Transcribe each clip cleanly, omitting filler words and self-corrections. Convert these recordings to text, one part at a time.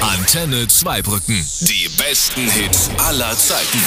Antenne Zweibrücken. Die besten Hits aller Zeiten.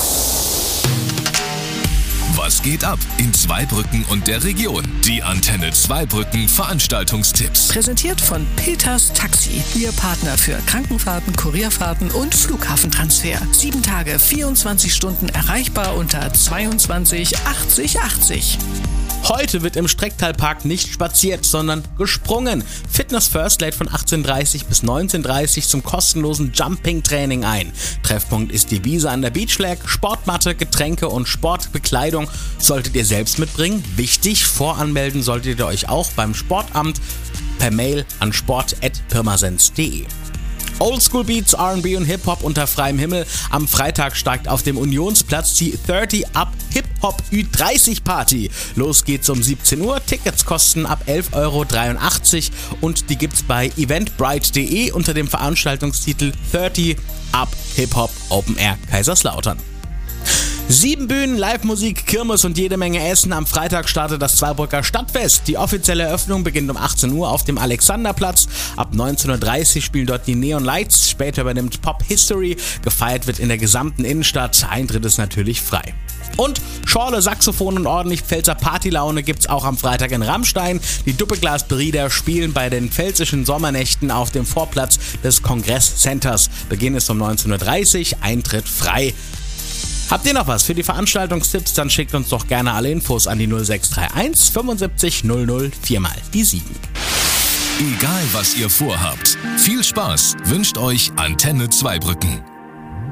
Was geht ab in Zweibrücken und der Region? Die Antenne Zweibrücken Veranstaltungstipps. Präsentiert von Peters Taxi. Ihr Partner für Krankenfahrten, Kurierfahrten und Flughafentransfer. 7 Tage, 24 Stunden erreichbar unter 22 80 80. Heute wird im Strecktalpark nicht spaziert, sondern gesprungen. Fitness First lädt von 18:30 bis 19:30 zum kostenlosen Jumping-Training ein. Treffpunkt ist die Wiese an der Beach Lag. Sportmatte, Getränke und Sportbekleidung solltet ihr selbst mitbringen. Wichtig, voranmelden solltet ihr euch auch beim Sportamt per Mail an sport@pirmasens.de. Oldschool Beats, R&B und Hip-Hop unter freiem Himmel. Am Freitag steigt auf dem Unionsplatz die 30 Up Hip-Hop Ü30 Party. Los geht's um 17 Uhr. Tickets kosten ab 11,83 € und die gibt's bei eventbrite.de unter dem Veranstaltungstitel 30 Up Hip-Hop Open Air Kaiserslautern. 7 Bühnen, Live-Musik, Kirmes und jede Menge Essen. Am Freitag startet das Zweibrücker Stadtfest. Die offizielle Eröffnung beginnt um 18 Uhr auf dem Alexanderplatz. Ab 19:30 Uhr spielen dort die Neon Lights. Später übernimmt Pop History. Gefeiert wird in der gesamten Innenstadt. Eintritt ist natürlich frei. Und Schorle, Saxophon und ordentlich Pfälzer Partylaune gibt's auch am Freitag in Rammstein. Die Doppelglas-Brüder spielen bei den pfälzischen Sommernächten auf dem Vorplatz des Kongress-Centers. Beginn ist um 19:30 Uhr, Eintritt frei. Habt ihr noch was für die Veranstaltungstipps? Dann schickt uns doch gerne alle Infos an die 0631 75 00 4 die 7. Egal was ihr vorhabt, viel Spaß wünscht euch Antenne Zweibrücken.